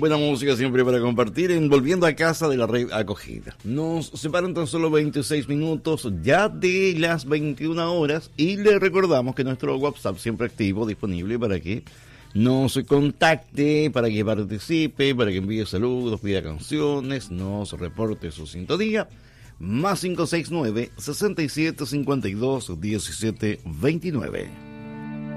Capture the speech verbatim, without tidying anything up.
Buena música siempre para compartir en Volviendo a Casa de la Red Acogida. Nos separan tan solo veintiséis minutos ya de las veintiuna horas y le recordamos que nuestro WhatsApp siempre activo, disponible para que nos contacte, para que participe, para que envíe saludos, pida canciones, nos reporte su sintonía. Más cinco seis nueve, sesenta y siete, cincuenta y dos, diecisiete, veintinueve.